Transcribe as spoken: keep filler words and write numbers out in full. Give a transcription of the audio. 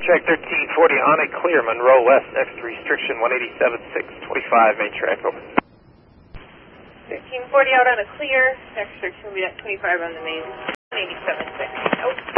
Track thirteen forty on a clear, Monroe West, next restriction one eighty-seven six twenty-five, main track, over. thirteen forty out on a clear, next restriction will be at twenty-five on the main, one eighty-seven six, out.